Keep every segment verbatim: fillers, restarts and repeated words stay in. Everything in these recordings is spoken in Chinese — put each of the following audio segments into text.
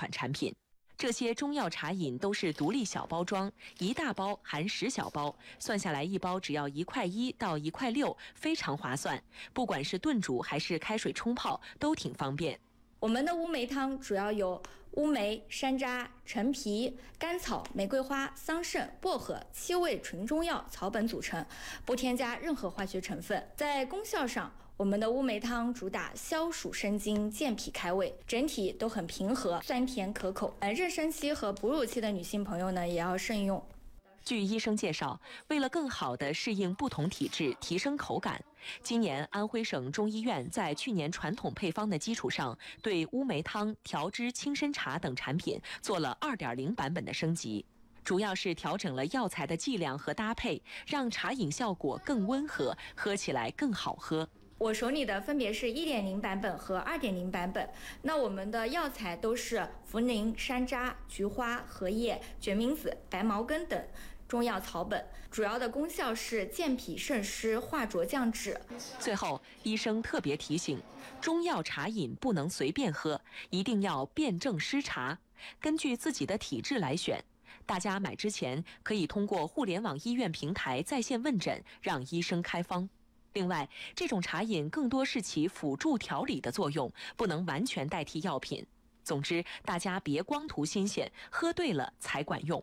款产品。这些中药茶饮都是独立小包装，一大包含十小包，算下来一包只要一块一到一块六，非常划算。不管是炖煮还是开水冲泡，都挺方便。 我们的乌梅汤主要由乌梅、山楂、陈皮、甘草、玫瑰花、桑葚、薄荷七味纯中药草本组成，不添加任何化学成分。在功效上，我们的乌梅汤主打消暑生津、健脾开胃，整体都很平和，酸甜可口。呃，妊娠期和哺乳期的女性朋友呢，也要慎用。 据医生介绍，为了更好地适应不同体质，提升口感，今年安徽省中医院在去年传统配方的基础上，对乌梅汤、调汁青参茶等产品做了 二点零 版本的升级，主要是调整了药材的剂量和搭配，让茶饮效果更温和，喝起来更好喝。 我手里的分别是 一点零 版本和 二点零 版本。那我们的药材都是茯苓、山楂、菊花、荷叶、决明子、白茅根等中药草本，主要的功效是健脾渗湿、化浊降脂。 最后，医生特别提醒，中药茶饮不能随便喝，一定要辨证施茶，根据自己的体质来选。大家买之前可以通过互联网医院平台在线问诊，让医生开方。另外，这种茶饮更多是起辅助调理的作用，不能完全代替药品。总之，大家别光图新鲜，喝对了才管用。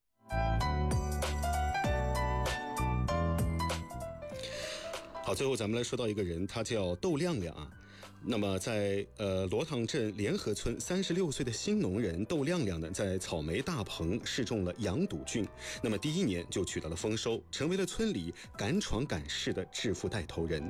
好，最后咱们来说到一个人，他叫窦亮亮啊。那么在呃罗塘镇联合村，三十六岁的新农人窦亮亮呢，在草莓大棚试种了羊肚菌，那么第一年就取得了丰收，成为了村里敢闯敢试的致富带头人。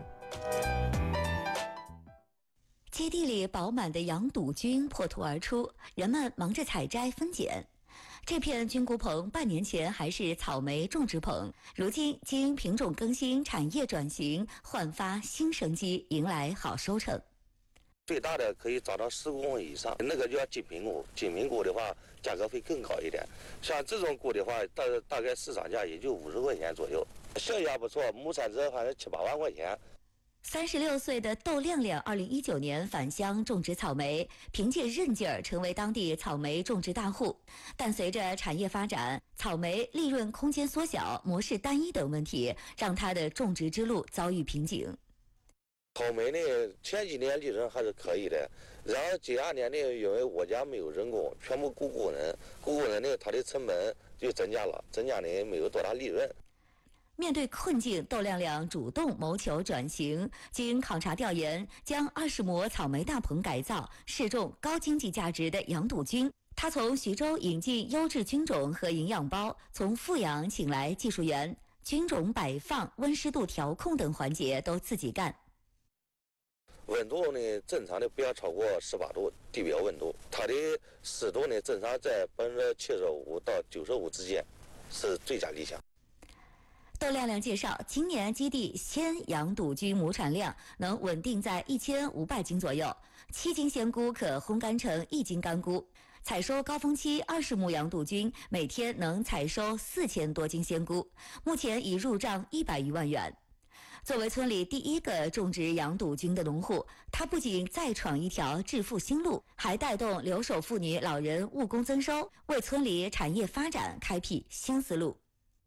基地里饱满的羊肚菌破土而出，人们忙着采摘分拣。这片菌菇棚半年前还是草莓种植棚，如今经品种更新、产业转型，焕发新生机，迎来好收成。 最大的可以长到十公分以上，那个叫精品菇。精品菇的话，价格会更高一点。像这种菇的话，大大概市场价也就五十块钱左右，效益还不错，亩产值好像七八万块钱。 三十六岁的窦亮亮，二零一九年返乡种植草莓，凭借韧劲儿成为当地草莓种植大户。但随着产业发展，草莓利润空间缩小、模式单一等问题，让他的种植之路遭遇瓶颈。 草莓呢，前几年利润还是可以的，然后近二年呢，因为我家没有人工，全部雇工人，雇工人呢，他的成本就增加了，增加呢没有多大利润。 面对困境，窦亮亮主动谋求转型，经考察调研，将二十亩草莓大棚改造，试种高经济价值的羊肚菌。他从徐州引进优质菌种和营养包，从富阳请来技术员，菌种摆放、温湿度调控等环节都自己干。 温度呢，正常的不要超过十八度地表温度，它的湿度呢，正常在百分之七十五到九十五之间，是最佳理想。 窦亮亮介绍，今年基地鲜羊肚菌亩产量能稳定在一千五百斤左右，七斤鲜菇可烘干成一斤干菇。采收高峰期二十亩羊肚菌，每天能采收四千多斤鲜菇，目前已入账一百余万元。作为村里第一个种植羊肚菌的农户，他不仅再闯一条致富新路，还带动留守妇女老人务工增收，为村里产业发展开辟新思路。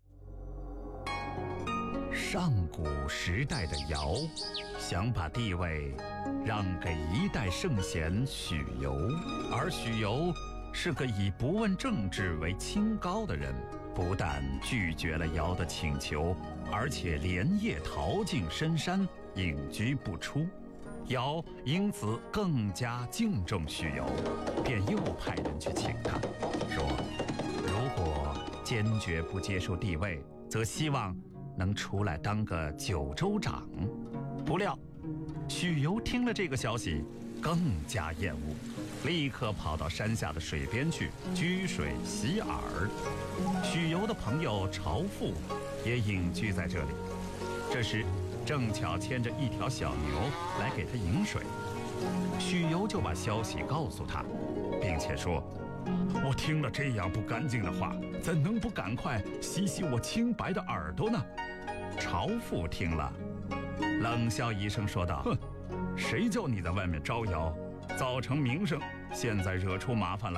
上古时代的尧，想把地位让给一代圣贤许由，而许由是个以不问政治为清高的人，不但拒绝了尧的请求，而且连夜逃进深山，隐居不出。尧因此更加敬重许由，便又派人去请他，说如果坚决不接受地位，则希望能出来当个九州长。不料许由听了这个消息更加厌恶，立刻跑到山下的水边去居水洗耳。许由的朋友朝父也隐居在这里，这时正巧牵着一条小牛来给他饮水。许由就把消息告诉他，并且说，我听了这样不干净的话，怎能不赶快洗洗我清白的耳朵呢？朝父听了冷笑一声说道，哼，谁叫你在外面招摇，造成名声，现在惹出麻烦来。